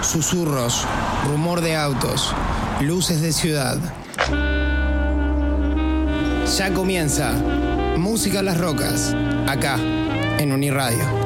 susurros, rumor de autos, luces de ciudad. Ya comienza Música en las Rocas, acá en Uniradio.